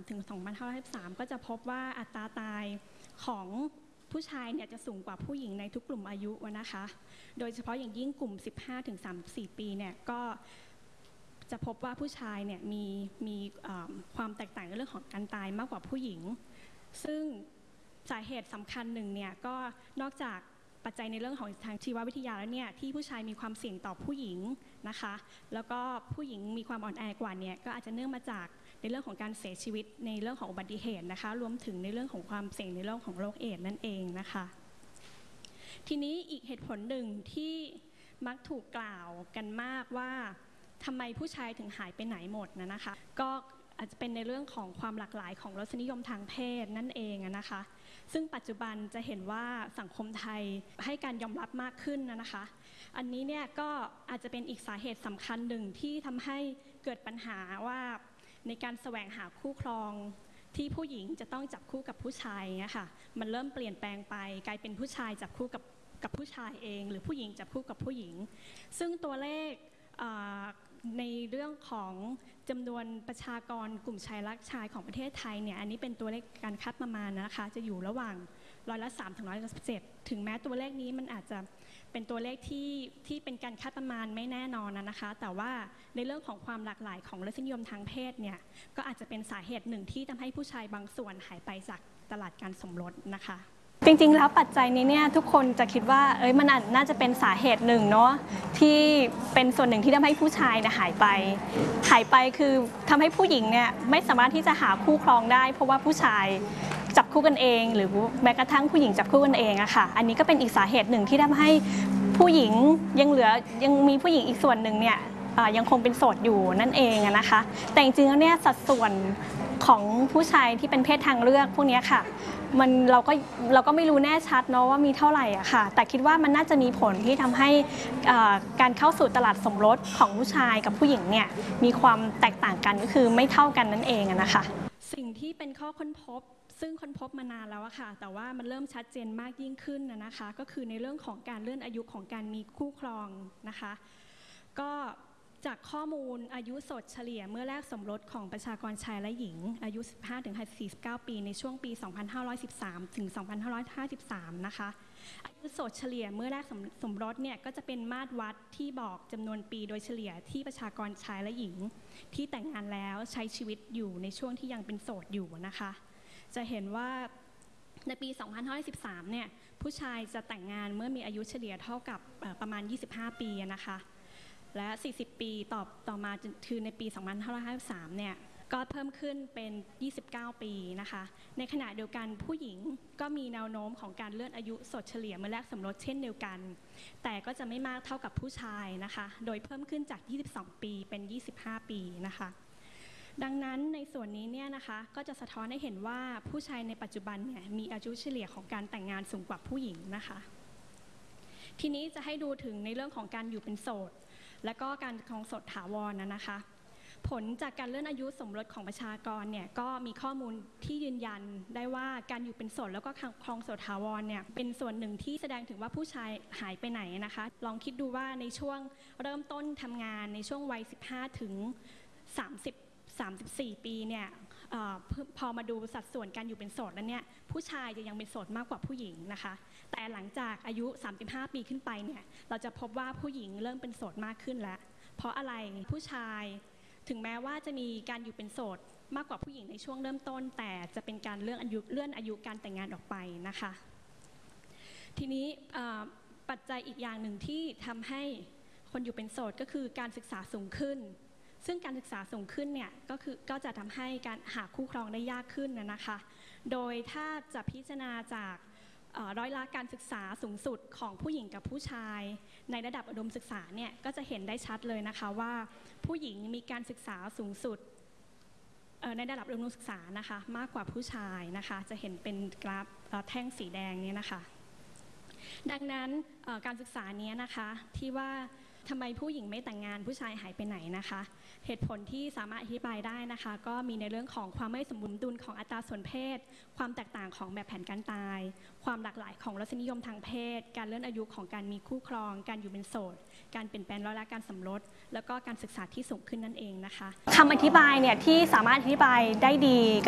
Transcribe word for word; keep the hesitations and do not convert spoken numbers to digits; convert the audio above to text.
ถึง สองพันห้าร้อยห้าสิบสาม ก็จะพบว่าอัตราตายของผู้ชายเนี่ยจะสูงกว่าผู้หญิงในทุกกลุ่มอายุนะคะโดยเฉพาะอย่างยิ่งกลุ่ม สิบห้าถึงสามสิบสี่ ปีเนี่ยก็จะพบว่าผู้ชายเนี่ยมีมีความแตกต่างในเรื่องของการตายมากกว่าผู้หญิงซึ่งสาเหตุสำคัญหนึ่งเนี่ยก็นอกจากปัจจัยในเรื่องของทางชีววิทยาแล้วเนี่ยที่ผู้ชายมีความเสี่ยงต่อผู้หญิงนะคะแล้วก็ผู้หญิงมีความอ่อนแอกว่าเนี่ยก็อาจจะเนื่องมาจากในเรื่องของการเสียชีวิตในเรื่องของอุบัติเหตุนะคะรวมถึงในเรื่องของความเสี่ยงในเรื่องของโรคเอดส์นั่นเองนะคะทีนี้อีกเหตุผลหนึ่งที่มักถูกกล่าวกันมากว่าทำไมผู้ชายถึงหายไปไหนหมดนะนะคะก็อาจจะเป็นในเรื่องของความหลากหลายของรสนิยมทางเพศนั่นเองนะคะซึ่งปัจจุบันจะเห็นว่าสังคมไทยให้การยอมรับมากขึ้นนะคะอันนี้เนี่ยก็อาจจะเป็นอีกสาเหตุสำคัญหนึ่งที่ทำให้เกิดปัญหาว่าในการแสวงหาคู่ครองที่ผู้หญิงจะต้องจับคู่กับผู้ชายเนี่ยค่ะมันเริ่มเปลี่ยนแปลงไปกลายเป็นผู้ชายจับคู่กับกับผู้ชายเองหรือผู้หญิงจับคู่กับผู้หญิงซึ่งตัวเลขในเรื่องของจำนวนประชากรกลุ่มชายรักชายของประเทศไทยเนี่ยอันนี้เป็นตัวเลขการคาดประมาณนะคะจะอยู่ระหว่างร้อยละสามถึงร้อยละสิบเจ็ดถึงแม้ตัวเลขนี้มันอาจจะเป็นตัวเลขที่ที่เป็นการคาดประมาณไม่แน่นอนนะคะแต่ว่าในเรื่องของความหลากหลายของรสนิยมทางเพศเนี่ยก็อาจจะเป็นสาเหตุหนึ่งที่ทำให้ผู้ชายบางส่วนหายไปจากตลาดการสมรสนะคะจริงๆแล้วปัจจัยนี้เนี่ยทุกคนจะคิดว่าเอ้ยมันน่าจะเป็นสาเหตุหนึ่งเนาะที่เป็นส่วนหนึ่งที่ทำให้ผู้ชายเนี่ยหายไปหายไปคือทำให้ผู้หญิงเนี่ยไม่สามารถที่จะหาคู่ครองได้เพราะว่าผู้ชายจับคู่กันเองหรือแม้กระทั่งผู้หญิงจับคู่กันเองอะค่ะอันนี้ก็เป็นอีกสาเหตุหนึ่งที่ทำให้ผู้หญิงยังเหลือยังมีผู้หญิงอีกส่วนหนึ่งเนี่ยยังคงเป็นโสดอยู่นั่นเองนะคะแต่จริงๆแล้วเนี่ยสัดส่วนของผู้ชายที่เป็นเพศทางเลือกพวกนี้ค่ะมันเราก็เราก็ไม่รู้แน่ชัดเนาะว่ามีเท่าไหร่อะค่ะแต่คิดว่ามันน่าจะมีผลที่ทำให้การเข้าสู่ตลาดสมรสของผู้ชายกับผู้หญิงเนี่ยมีความแตกต่างกันก็คือไม่เท่ากันนั่นเองนะคะสิ่งที่เป็นข้อค้นพบซึ่งค้นพบมานานแล้วอะค่ะแต่ว่ามันเริ่มชัดเจนมากยิ่งขึ้นนะคะก็คือในเรื่องของการเลื่อนอายุของการมีคู่ครองนะคะก็จากข้อมูลอายุสดเฉลี่ยเมื่อแรกสมรสของประชากรชายและหญิงอายุ สิบห้าถึงสี่สิบเก้า ปีในช่วงปี สองพันห้าร้อยสิบสาม ถึง สองพันห้าร้อยห้าสิบสาม นะคะอายุสดเฉลี่ยเมื่อแรกสมรสเนี่ยก็จะเป็นมาตรวัดที่บอกจำนวนปีโดยเฉลี่ยที่ประชากรชายและหญิงที่แต่งงานแล้วใช้ชีวิตอยู่ในช่วงที่ยังเป็นโสดอยู่นะคะจะเห็นว่าในปี สองพันห้าร้อยสิบสาม เนี่ยผู้ชายจะแต่งงานเมื่อมีอายุเฉลี่ยเท่ากับประมาณยี่สิบห้าปีนะคะและสี่สิบปีต่อต่อมาคือในปี สองพันห้าร้อยห้าสิบสาม เนี่ยก็เพิ่มขึ้นเป็นยี่สิบเก้าปีนะคะในขณะเดียวกันผู้หญิงก็มีแนวโน้มของการเลื่อนอายุสดเฉลี่ยเมื่อแรกสมรสเช่นเดียวกันแต่ก็จะไม่มากเท่ากับผู้ชายนะคะโดยเพิ่มขึ้นจากยี่สิบสองปีเป็นยี่สิบห้าปีนะคะดังนั้นในส่วนนี้เนี่ยนะคะก็จะสะท้อนให้เห็นว่าผู้ชายในปัจจุบันเนี่ยมีอายุเฉลี่ยของการแต่งงานสูงกว่าผู้หญิงนะคะทีนี้จะให้ดูถึงในเรื่องของการอยู่เป็นโสดและก็การครองโสดถาวรนะนะคะผลจากการเลื่อนอายุสมรสของประชากรเนี่ยก็มีข้อมูลที่ยืนยันได้ว่าการอยู่เป็นโสดแล้วก็ครองโสดถาวรเนี่ยเป็นส่วนหนึ่งที่แสดงถึงว่าผู้ชายหายไปไหนนะคะลองคิดดูว่าในช่วงเริ่มต้นทำงานในช่วงวัยสิบห้าถึงสามสิบ สามสิบสี่ปีเนี่ยพอมาดูสัดส่วนการอยู่เป็นโสดแล้วเนี่ยผู้ชายจะยังเป็นโสดมากกว่าผู้หญิงนะคะแต่หลังจากอายุสามสิบห้าปีขึ้นไปเนี่ยเราจะพบว่าผู้หญิงเริ่มเป็นโสดมากขึ้นแล้วเพราะอะไรผู้ชายถึงแม้ว่าจะมีการอยู่เป็นโสดมากกว่าผู้หญิงในช่วงเริ่มต้นแต่จะเป็นการเลื่อนอายุเลื่อนอายุการแต่งงานออกไปนะคะทีนี้ปัจจัยอีกอย่างหนึ่งที่ทำให้คนอยู่เป็นโสดก็คือการศึกษาสูงขึ้นซึ่งการศึกษาสูงขึ้นเนี่ยก็คือก็จะทำให้การหาคู่ครองได้ยากขึ้นนะคะโดยถ้าจะพิจารณาจากร้อยละการศึกษาสูงสุดของผู้หญิงกับผู้ชายในระดับอุดมศึกษาเนี่ยก็จะเห็นได้ชัดเลยนะคะว่าผู้หญิงมีการศึกษาสูงสุดในระดับอุดมศึกษานะคะมากกว่าผู้ชายนะคะจะเห็นเป็นกราฟแท่งสีแดงเนี่ยนะคะดังนั้นการศึกษานี้นะคะที่ว่าทำไมผู้หญิงไม่แต่งงานผู้ชายหายไปไหนนะคะเหตุผลที่สามารถอธิบายได้นะคะก็มีในเรื่องของความไม่สมดุลของอัตราส่วนเพศความแตกต่างของแบบแผนการตายความหลากหลายของรสนิยมทางเพศการเลื่อนอายุของการมีคู่ครองการอยู่เป็นโสดการเปลี่ยนแปลงร้อยละการสมรสแล้วก็การศึกษาที่สูงขึ้นนั่นเองนะคะคำอธิบายเนี่ยที่สามารถอธิบายได้ดี